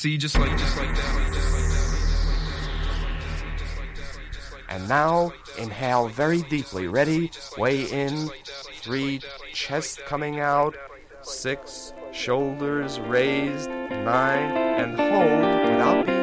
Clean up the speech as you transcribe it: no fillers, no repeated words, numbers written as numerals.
See, just like that. And now, inhale very deeply. Ready? Way in. 3, chest coming out. 6, shoulders raised. 9, and hold without being